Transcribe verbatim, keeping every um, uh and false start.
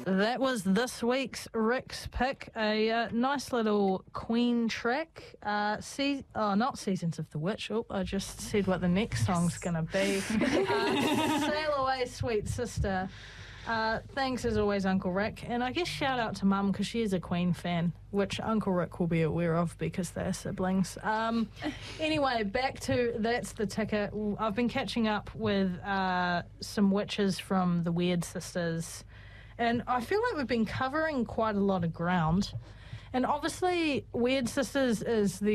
That was this week's Rick's pick, a uh, nice little Queen track. Uh, se- oh, not Seasons of the Witch. Oh, I just said what the next song's going to be. uh, Sail Away, Sweet Sister. Uh, thanks as always, Uncle Rick. And I guess shout out to Mum because she is a Queen fan, which Uncle Rick will be aware of because they're siblings. Um, anyway, back to That's the Ticket. I've been catching up with uh, some witches from the Weird Sisters. And I feel like we've been covering quite a lot of ground. And obviously, Weird Sisters is the